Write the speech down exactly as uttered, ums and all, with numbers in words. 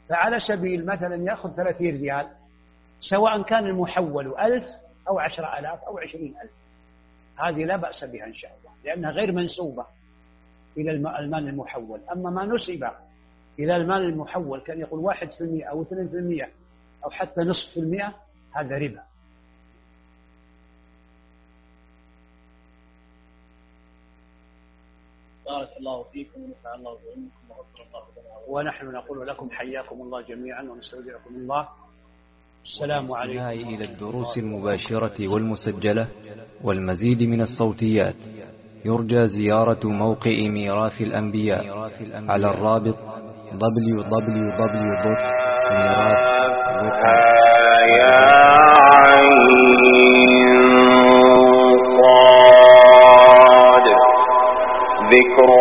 فعلى سبيل مثلا يأخذ ثلاثين ريال، سواء كان المحول ألف أو عشرة آلاف أو عشرين ألف، هذه لا بأس بها إن شاء الله، لأنها غير منسوبة إلى المال المحول. أما ما نسب إلى المال المحول كان يقول واحد في المئة أو اثنين في المئة أو حتى نصف في المئة، هذا ربا. بارك الله فيكم ونفع الله بعلمكم وغفر الله لنا. ونحن نقول لكم حياكم الله جميعا ونستودعكم الله. السلام عليكم. إلى الدروس المباشرة والمسجلة والمزيد من الصوتيات يرجى زيارة موقع ميراث الأنبياء على الرابط دبليو دبليو دبليو دوت ميراث دوت كوم.